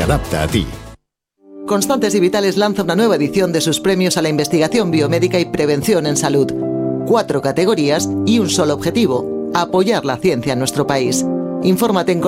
adapta a ti. Constantes y Vitales lanza una nueva edición de sus premios a la investigación biomédica y prevención en salud. 4 categorías y un solo objetivo: apoyar la ciencia en nuestro país. Infórmate en